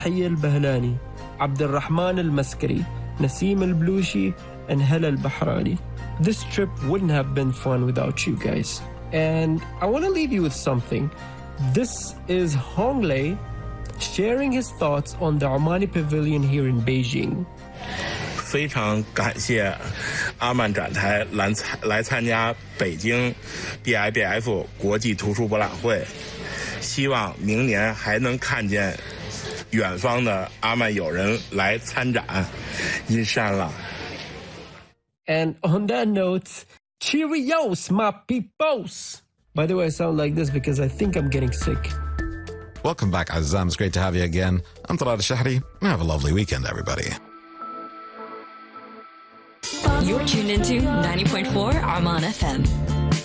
حي البهلاني, Abdurrahman al-Maskari, Naseem al-Blushi, and Hala al-Bahrani. This trip wouldn't have been fun without you guys. And I want to leave you with something. This is Hong Lei sharing his thoughts on the Omani Pavilion here in Beijing. 非常感谢阿曼展台来参加北京 BIBF 国际图书博览会，希望明年还能看见远方的阿曼友人来参展，因山了。 And on that note, cheerios, my peoples! By the way, I sound like this because I think I'm getting sick. Welcome back, Azam. It's great to have you again. I'm Talal Shahri. Have a lovely weekend, everybody. You're tuned into 90.4 Arman FM.